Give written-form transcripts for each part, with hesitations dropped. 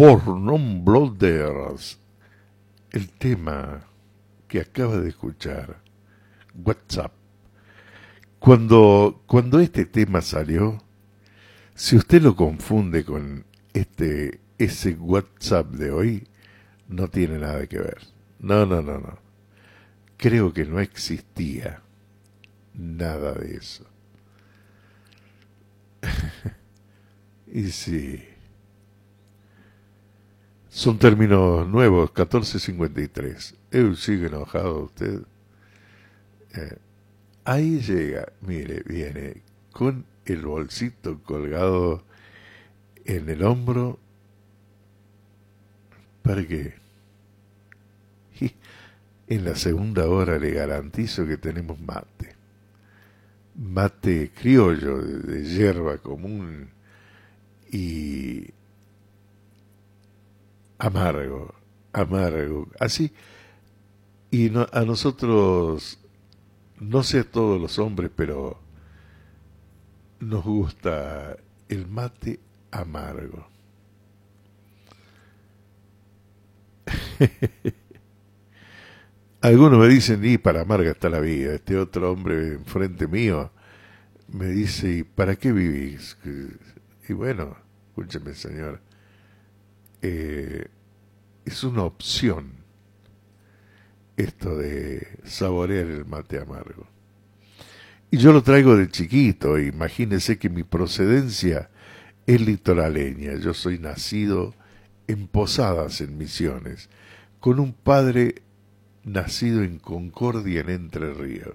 For Non Blooders, el tema que acaba de escuchar, WhatsApp. Cuando este tema salió, si usted lo confunde con ese WhatsApp de hoy, no tiene nada que ver. No. Creo que no existía nada de eso. Y sí. Son términos nuevos, 1453. ¿Sigue enojado usted? Ahí llega, mire, viene con el bolsito colgado en el hombro. ¿Para qué? Y en la segunda hora le garantizo que tenemos mate. Mate criollo, de hierba común y amargo, así. Y no, a nosotros, no sé a todos los hombres, pero nos gusta el mate amargo. Algunos me dicen, y para amarga está la vida. Este otro hombre enfrente mío me dice, ¿y para qué vivís? Y bueno, escúcheme, señor, es una opción esto de saborear el mate amargo. Y yo lo traigo de chiquito, imagínese que mi procedencia es litoraleña. Yo soy nacido en Posadas, en Misiones, con un padre nacido en Concordia, en Entre Ríos.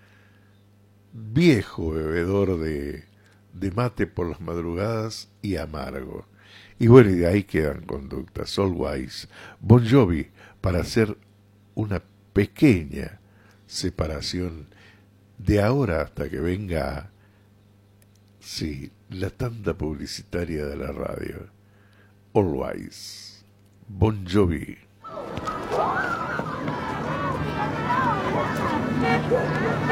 Viejo bebedor de mate por las madrugadas y amargo. Y bueno, y de ahí quedan conductas. Always, Bon Jovi, para hacer una pequeña separación de ahora hasta que venga, sí, la tanda publicitaria de la radio. Always, Bon Jovi.